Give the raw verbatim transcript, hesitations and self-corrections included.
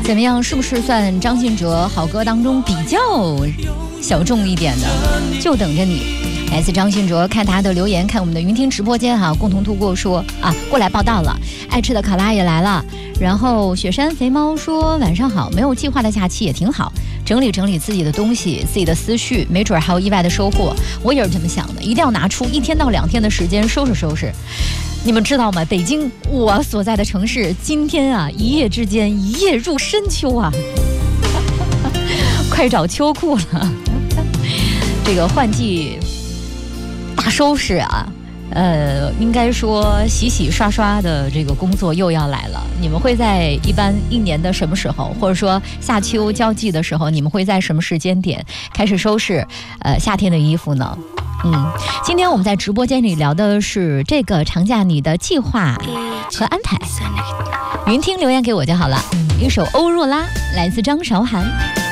怎么样？是不是算张信哲好歌当中比较小众一点的？就等着你。来自张信哲，看他的留言，看我们的云听直播间哈、啊，共同度过说啊，过来报道了，爱吃的卡拉也来了。然后雪山肥猫说晚上好，没有计划的假期也挺好，整理整理自己的东西，自己的思绪，没准还有意外的收获。我也是这么想的，一定要拿出一天到两天的时间收拾收拾。你们知道吗？北京我所在的城市，今天啊，一夜之间一夜入深秋啊，快找秋裤了。这个换季大收拾啊，呃，应该说洗洗刷刷的这个工作又要来了。你们会在一般一年的什么时候，或者说夏秋交际的时候，你们会在什么时间点开始收拾呃夏天的衣服呢？嗯，今天我们在直播间里聊的是这个长假你的计划和安排。云听留言给我就好了。一首欧若拉，来自张韶涵。